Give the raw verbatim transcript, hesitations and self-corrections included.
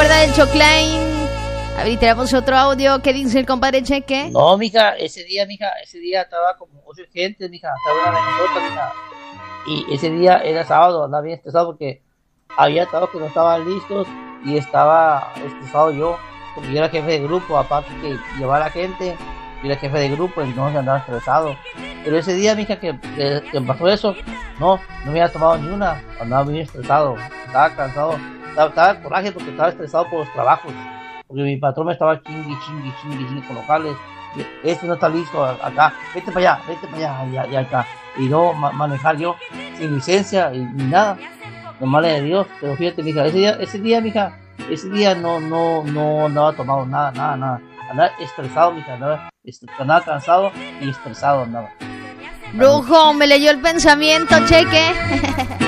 acuerda del Choclain? A ver, tenemos otro audio. ¿Qué dice el compadre Cheque? No, mija, ese día, mija, ese día estaba como ocho gente, mija, estaba una anécdota, mija. Y ese día era sábado, andaba bien estresado porque había estado que no estaban listos y estaba estresado yo, porque yo era jefe de grupo, aparte que llevar a la gente, yo era jefe de grupo y no se andaba estresado. Pero ese día, mija, que, que, que pasó eso, no, no me había tomado ni una, andaba bien estresado, estaba cansado, estaba, estaba coraje porque estaba estresado por los trabajos. Porque mi patrón me estaba chingui, chingui, chingui, chingui con locales. Este no está listo acá, vete para allá, vete para allá, y acá. Y no ma manejar yo sin licencia y ni nada. Nomás de Dios, pero fíjate, mija, ese día, ese día, mija, ese día no, no, no andaba tomado nada, nada, nada. Andaba estresado, mija, andaba, andaba cansado y estresado andaba. Brujo, me leyó el pensamiento, Cheque.